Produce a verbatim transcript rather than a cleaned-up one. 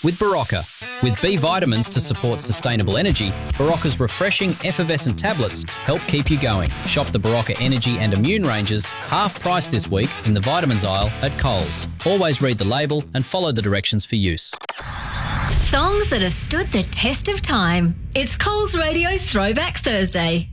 with Barocca. With B vitamins to support sustainable energy, Barocca's refreshing effervescent tablets help keep you going. Shop the Barocca Energy and Immune ranges half price this week in the vitamins aisle at Coles. Always read the label and follow the directions for use. Songs that have stood the test of time. It's Coles Radio's Throwback Thursday.